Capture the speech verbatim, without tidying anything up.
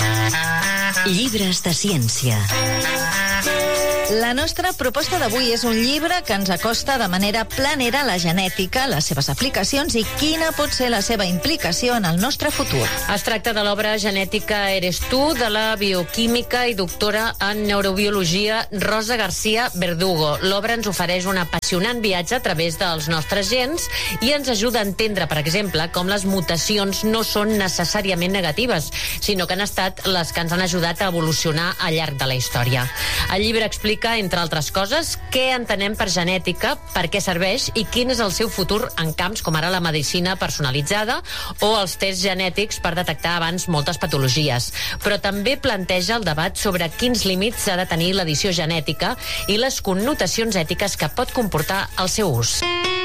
Llibres de ciència. La nostra proposta d'avui és un llibre que ens acosta de manera planera la genètica, les seves aplicacions i quina pot ser la seva implicació en el nostre futur. Es tracta de l'obra Genètica eres tu, de la bioquímica i doctora en neurobiologia Rosa García Verdugo. L'obra ens ofereix un apassionant viatge a través dels nostres gens i ens ajuda a entendre, per exemple, com les mutacions no són necessàriament negatives, sinó que han estat les que ens han ajudat a evolucionar al llarg de la història. El llibre explica, entre altres coses, què entenem per genètica, per què serveix i quin és el seu futur en camps com ara la medicina personalitzada o els tests genètics per detectar abans moltes patologies. Però també planteja el debat sobre quins límits ha de tenir l'edició genètica i les connotacions ètiques que pot comportar el seu ús.